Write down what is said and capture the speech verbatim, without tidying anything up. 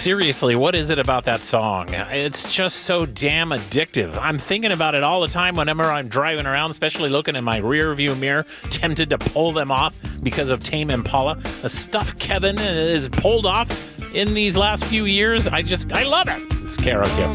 Seriously, what is it about that song? It's just so damn addictive. I'm thinking about it all the time whenever I'm driving around, especially looking in my rear view mirror, tempted to pull them off because of Tame Impala. The stuff Kevin is pulled off in these last few years, I just, I love it. It's karaoke.